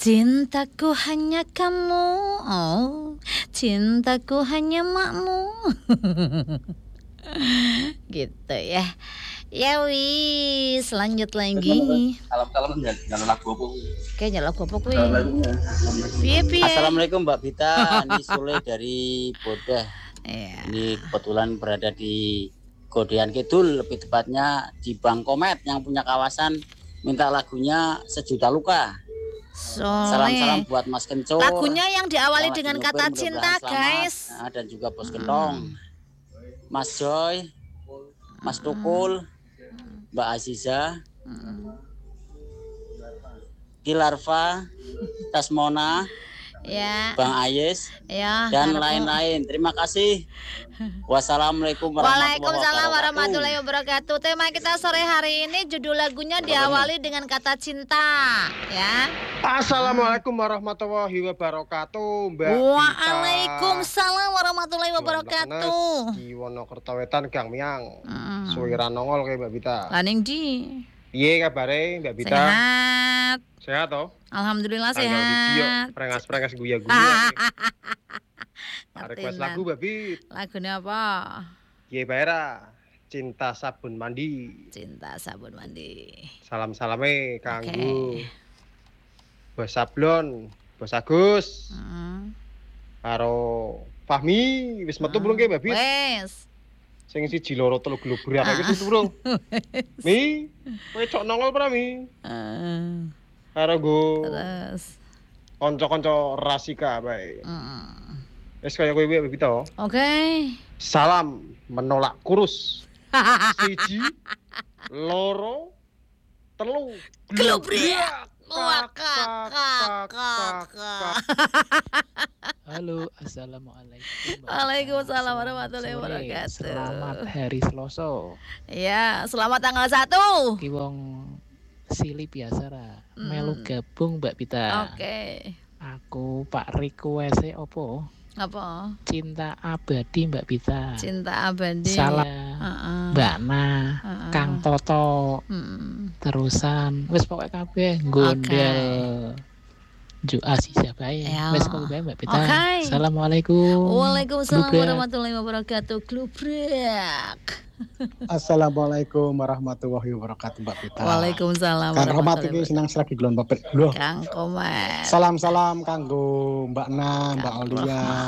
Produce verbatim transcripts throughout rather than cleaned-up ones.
Cintaku hanya kamu, oh, cintaku hanya makmu. Gitu ya. Ya wis, lanjut lagi. Salam-salam jangan lagu apa. Kayaknya lagu apa kuwi? Piye piye. Assalamualaikum Mbak Bita, ini Sule dari Bodah. Iya. Ini kebetulan berada di Godean Kidul, lebih tepatnya di Bangkomet yang punya kawasan, minta lagunya Sejuta Luka. Salam-salam buat Mas Kencur. Lagunya yang diawali dengan kata cinta, guys. Nah, dan juga Bos Gentong, hmm. Mas Joy, Mas Tukul, Mbak Aziza, hmm. Kilarva, Tasmona, ya. Bang Ayes, ya, dan lain-lain. Terima kasih. Wassalamualaikum warahmatullahi wabarakatuh. Waalaikumsalam warahmatullahi wabarakatuh. Tema kita sore hari ini judul lagunya diawali dengan kata cinta, ya. Assalamualaikum warahmatullahi wabarakatuh, Mbak. Waalaikumsalam warahmatullahi wabarakatuh. Di Wonokerto Wetan Gang Miang. Hmm. Suwiran nongol kayak Mbak Bita. Laning di. Piye kabare Mbak Bita? Sehat. Sehat toh? Alhamdulillah sehat. Prengas-prengas guya-guya. Request lagu Mbak Bit. Lagunya apa? Ye Baera, Cinta Sabun Mandi. Cinta Sabun Mandi. Salam-salame kanggo okay. Bos Sablon, Bos Agus. Hmm. Karo Fahmi, wis metu belum ki Mbak Bit? Wes. Sing siji loro telu globrak iki wis bro. Mi, kowe cok nongol pra Mi? Heeh. Karo go. Terus kanca-kanca Rasika bae. Heeh. Wis kaya kowe Mbak Bita. Oke. Okay. Salam menolak kurus. Siji, loro, telu, globrak. Halo, assalamualaikum. Waalaikumsalam warahmatullahi wabarakatuh. Selamat hari Selasa. Ya, selamat tanggal satu. Ki wong silih biasa ra. Mm. Melu gabung Mbak Bita. Oke. Okay. Aku Pak request-e opo? Apa? Cinta abadi Mbak Bita. Cinta abadi. Salam uh-uh. Mbak Na, uh-uh. Kang Toto. Hmm. Terusan wis pokoke kabeh gondel. Ju Aziza bae. Wis pokoke bae Mbak Bita. Okay. Assalamualaikum. Waalaikumsalam warahmatullahi wabarakatuh. Glubrak. Assalamualaikum warahmatullahi wabarakatuh Mbak Bita. Waalaikumsalam. Kang Rahmat iki senang selagi gelon Bapak lho. Kang Komet. Salam-salam kanggo Mbak Na, Mbak Aulia.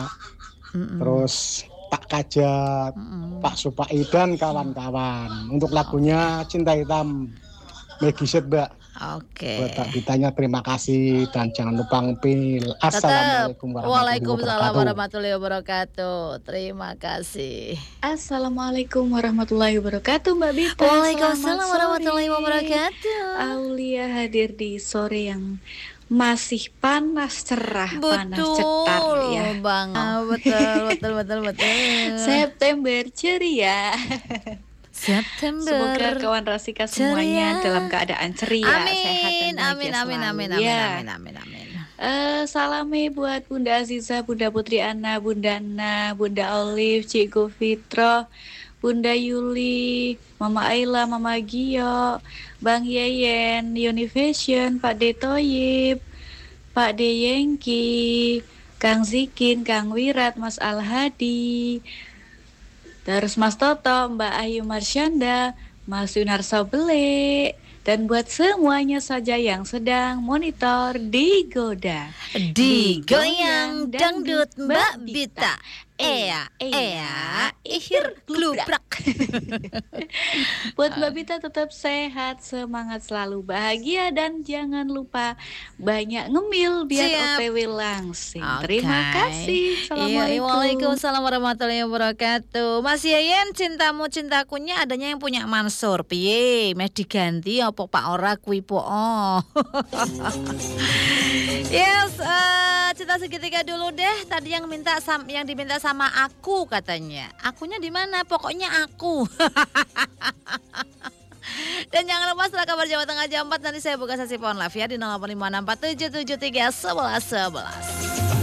Terus Pak Kajat, mm-mm. Pak Supai dan kawan-kawan. Untuk lagunya Cinta Hitam Megiset Mbak. Oke. Buat Mbak Bitanya terima kasih dan jangan lupa ngepil. Assalamualaikum warahmatullahi, warahmatullahi wabarakatuh. Terima kasih. Assalamualaikum warahmatullahi wabarakatuh Mbak Bita. Waalaikumsalam warahmatullahi wabarakatuh. Aulia hadir di sore yang masih panas cerah, betul, panas cetar ya. Bang. Oh. Betul, betul, betul, betul. September ceria. September. Semoga kawan Rasika semuanya ceria. Dalam keadaan ceria, amin, sehat dan bahagia amin, amin, amin, amin, ya. amin, amin, amin. Uh, salame buat Bunda Aziza, Bunda Putri Ana, Bunda Ana, Bunda Olive, Cikgu Fitro, Bunda Yuli, Mama Ayla, Mama Gio, Bang Yeyen, Univision, Pak De Toyib, Pak De Yengki, Kang Zikin, Kang Wirat, Mas Al-Hadi, terus Mas Toto, Mbak Ayu Marsyanda, Mas Yunarso Bele, dan buat semuanya saja yang sedang monitor Digoda, Digoyang Dangdut Mbak Bita. Ea, ea, ihir glubrak. Buat Mbak Bita tetap sehat, semangat selalu bahagia dan jangan lupa banyak ngemil biar Siap. O T W langsing. Okay. Terima kasih. Assalamualaikum. Waalaikumsalam warahmatullahi wabarakatuh. Mas Yeyen, cintamu cintakunya adanya yang punya Mansur. Piye, meh diganti apa Pak ora kuwi po. Oh. Yes, uh, cinta segitiga dulu deh. Tadi yang minta sam- yang diminta sama aku katanya. Akunya di mana? Pokoknya aku. Dan jangan lupa setelah kabar Jawa Tengah jam empat nanti saya buka sesi phone live ya di nol delapan lima enam empat tujuh tujuh tiga satu satu satu satu.